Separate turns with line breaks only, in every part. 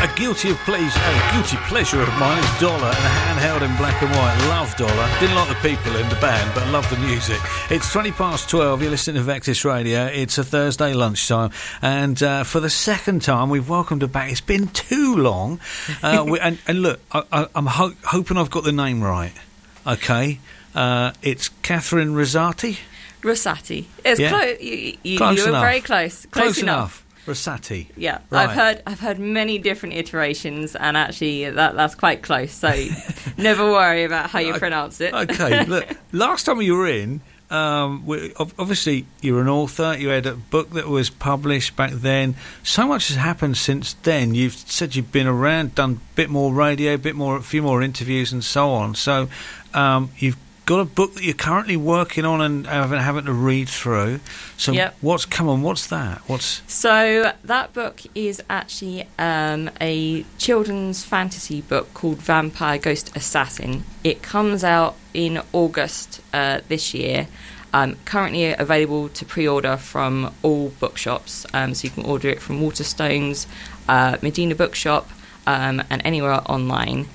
A guilty pleasure of mine is Dollar, and a handheld in black and white. Love Dollar. Didn't like the people in the band, but love the music. It's 12:20. You're listening to Vectis Radio. It's a Thursday lunchtime, and for the second time, we've welcomed her back. It's been too long, and look, I'm hoping I've got the name right. Okay, it's Catherine Rosati.
Rosati. It's close. You were very close.
Close enough. Rosati.
Yeah,
right.
I've heard many different iterations, and actually that's quite close. So never worry about how you pronounce it.
Okay, look, last time you were in, obviously you're an author. You had a book that was published back then. So much has happened since then. You've said you've been around, done a bit more radio, a few more interviews, and so on. So you've got a book that you're currently working on and having to read through. So What's come on? What's that?
So that book is actually a children's fantasy book called Vampire Ghost Assassin. It comes out in August this year. Currently available to pre-order from all bookshops. So you can order it from Waterstones, Medina Bookshop, and anywhere online.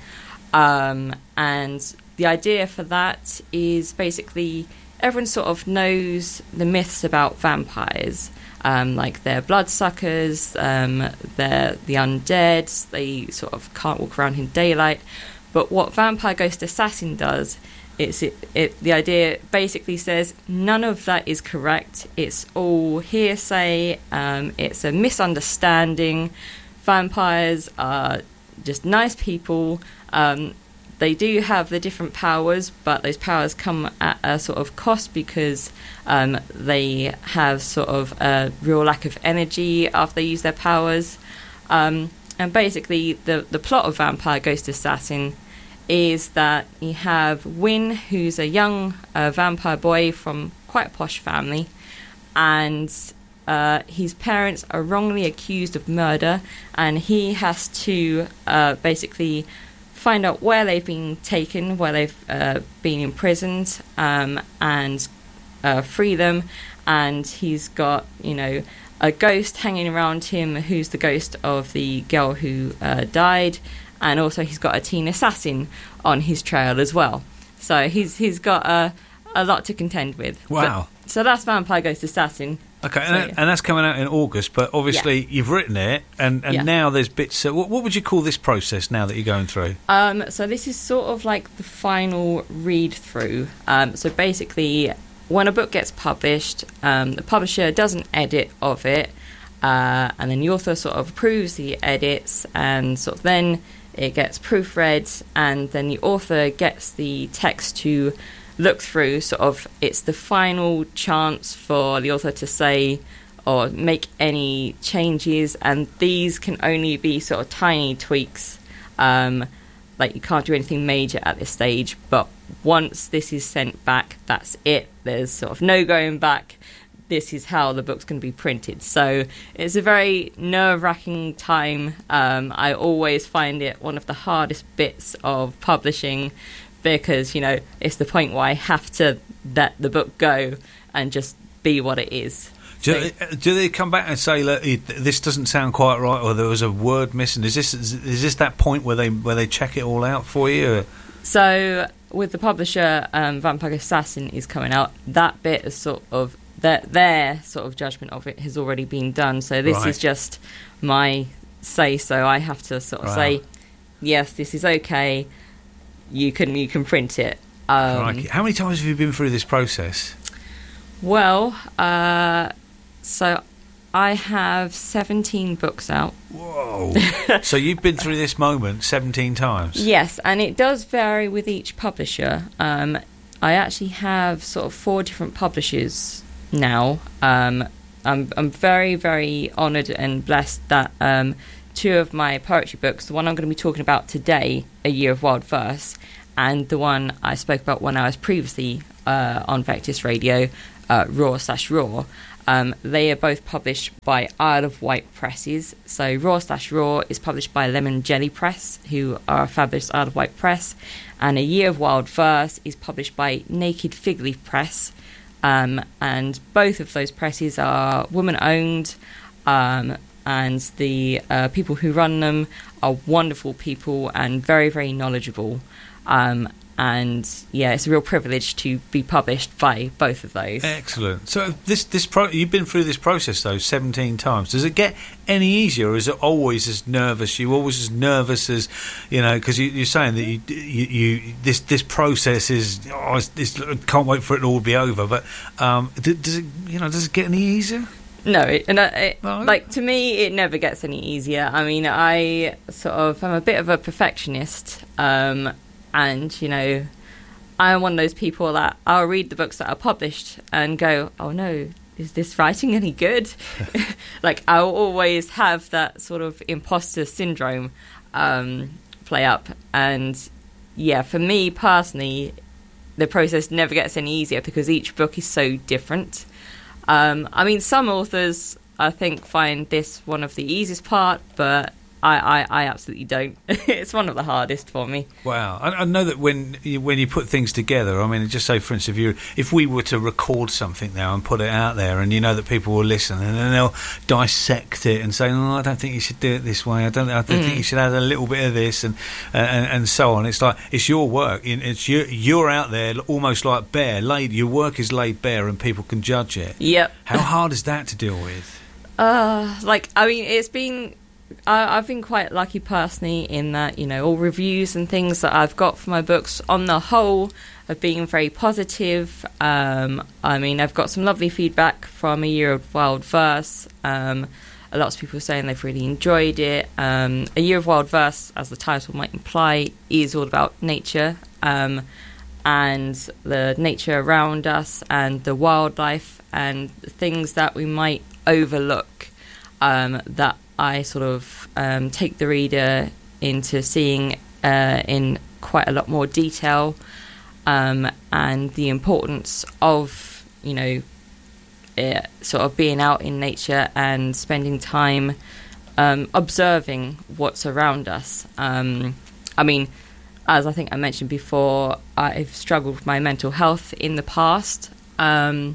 And the idea for that is basically everyone sort of knows the myths about vampires, like they're bloodsuckers, they're the undead, they sort of can't walk around in daylight. But what Vampire Ghost Assassin does, the idea basically says none of that is correct. It's all hearsay. It's a misunderstanding. Vampires are just nice people. They do have the different powers, but those powers come at a sort of cost because they have sort of a real lack of energy after they use their powers. And basically, the plot of Vampire Ghost Assassin is that you have Wynn, who's a young vampire boy from quite a posh family, and his parents are wrongly accused of murder, and he has to basically find out where they've been taken, where they've been imprisoned, and free them. And he's got, a ghost hanging around him who's the ghost of the girl who died, and also he's got a teen assassin on his trail as well. So he's got a lot to contend with.
Wow.
So that's Vampire Ghost Assassin.
Okay, and that's coming out in August, but obviously you've written it, and now there's bits... what would you call this process now that you're going through?
So this is sort of like the final read-through. So basically, when a book gets published, the publisher does an edit of it, and then the author sort of approves the edits, and sort of then it gets proofread, and then the author gets the text to look through. Sort of, it's the final chance for the author to say or make any changes, and these can only be sort of tiny tweaks. Like, you can't do anything major at this stage, but once this is sent back, that's it. There's sort of no going back. This is how the book's going to be printed. So it's a very nerve-wracking time. I always find it one of the hardest bits of publishing, because, it's the point where I have to let the book go and just be what it is.
Do they come back and say, look, this doesn't sound quite right, or there was a word missing? Is this that point where they check it all out for you? Or?
So with the publisher, Vampire Assassin is coming out. That bit is sort of their sort of judgment of it has already been done. So this is just my say. So I have to sort of say, yes, this is okay. You can print it.
How many times have you been through this process?
Well, so I have 17 books out.
Whoa! So you've been through this moment 17 times? Yes,
and it does vary with each publisher. I actually have sort of 4 different publishers now. I'm very, very honoured and blessed that 2 of my poetry books, the one I'm going to be talking about today, A Year of Wild Verse, and the one I spoke about when I was previously on Vectis Radio, Raw/Raw, they are both published by Isle of Wight Presses. So Raw/Raw is published by Lemon Jelly Press, who are a fabulous Isle of Wight press, and A Year of Wild Verse is published by Naked Fig Leaf Press, and both of those presses are woman-owned. and the people who run them are wonderful people and very, very knowledgeable. And yeah, it's a real privilege to be published by both of those.
Excellent. So you've been through this process though 17 times. Does it get any easier, or is it always as nervous? You always as nervous as, because you're saying that you this process is can't wait for it to all be over. But does it get any easier?
No, to me, it never gets any easier. I mean, I'm a bit of a perfectionist. And, I'm one of those people that I'll read the books that are published and go, oh no, is this writing any good? I'll always have that sort of imposter syndrome play up. And yeah, for me personally, the process never gets any easier because each book is so different. Some authors, I think, find this one of the easiest part, but I absolutely don't. It's one of the hardest for me.
Wow. I know that when you put things together, just say, for instance, if we were to record something now and put it out there, and that people will listen, and then they'll dissect it and say, no, I don't think you should do it this way. I don't think you should add a little bit of this, and so on. It's like, it's your work. You're out there almost like bare. Your work is laid bare and people can judge it.
Yep.
How hard is that to deal with?
It's been... I've been quite lucky personally in that, all reviews and things that I've got for my books on the whole have been very positive. I've got some lovely feedback from A Year of Wild Verse. A lot of people saying they've really enjoyed it. A Year of Wild Verse, as the title might imply, is all about nature and the nature around us and the wildlife and things that we might overlook that I sort of take the reader into seeing in quite a lot more detail, and the importance of, sort of being out in nature and spending time observing what's around us. As I think I mentioned before, I've struggled with my mental health in the past, and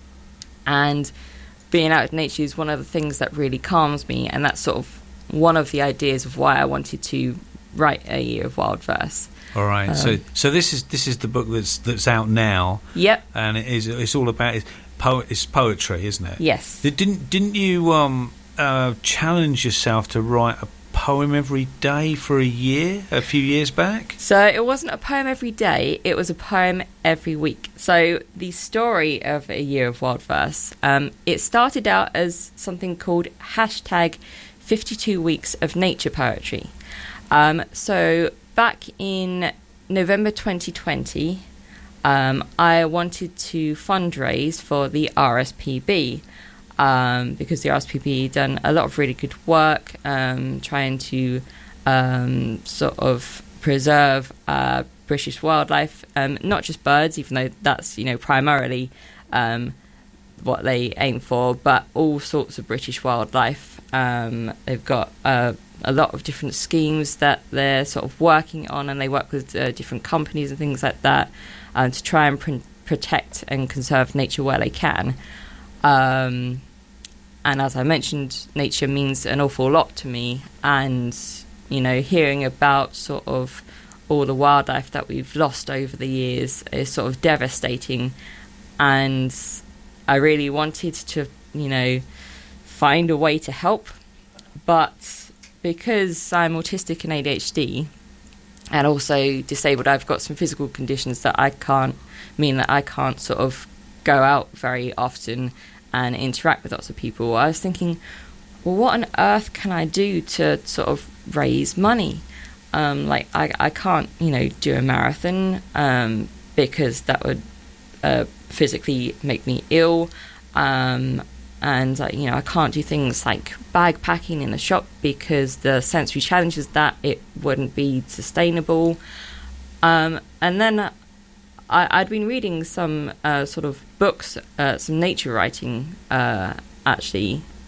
being out in nature is one of the things that really calms me, and that's sort of one of the ideas of why I wanted to write A Year of Wild Verse.
All right, so this is the book that's out now.
Yep,
and it's all about it's poetry, isn't it?
Yes.
Didn't you challenge yourself to write a poem every day for a few years back?
So it wasn't a poem every day, it was a poem every week. So the story of A Year of Wild Verse, it started out as something called hashtag 52 Weeks of Nature Poetry. So back in November 2020, I wanted to fundraise for the RSPB, because the RSPB done a lot of really good work trying to sort of preserve British wildlife, not just birds, even though that's primarily what they aim for, but all sorts of British wildlife. They've got a lot of different schemes that they're sort of working on, and they work with different companies and things like that to try and protect and conserve nature where they can. And as I mentioned, nature means an awful lot to me, and hearing about sort of all the wildlife that we've lost over the years is sort of devastating, and I really wanted to find a way to help, but because I'm autistic and ADHD and also disabled, I've got some physical conditions that can't sort of go out very often and interact with lots of people. I was thinking, well, what on earth can I do to sort of raise money? I can't, do a marathon because that would physically make me ill. And I can't do things like bag packing in the shop because the sensory challenges that it wouldn't be sustainable. And then I'd been reading some sort of books, some nature writing, actually,